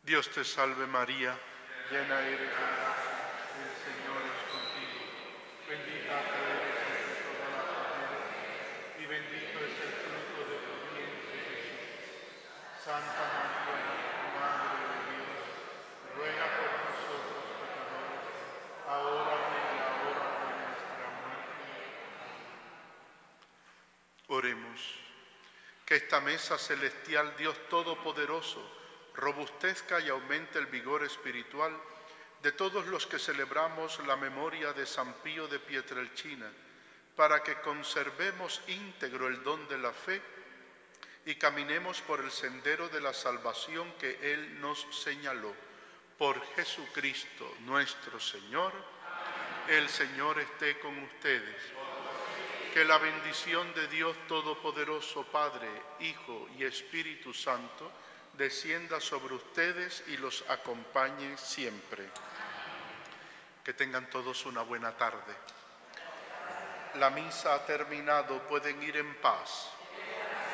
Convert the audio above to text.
Dios te salve María, llena eres de gracia, el Señor es contigo. Bendita tú eres entre todas las mujeres, y bendito es el fruto de tu vientre, Jesús. Santa María, Madre de Dios, ruega por nosotros pecadores, ahora y en la hora de nuestra muerte. Oremos. Que esta mesa celestial, Dios Todopoderoso, robustezca y aumente el vigor espiritual de todos los que celebramos la memoria de San Pío de Pietrelcina, para que conservemos íntegro el don de la fe y caminemos por el sendero de la salvación que Él nos señaló. Por Jesucristo nuestro Señor. El Señor esté con ustedes. Que la bendición de Dios Todopoderoso, Padre, Hijo y Espíritu Santo, descienda sobre ustedes y los acompañe siempre. Que tengan todos una buena tarde. La misa ha terminado, pueden ir en paz.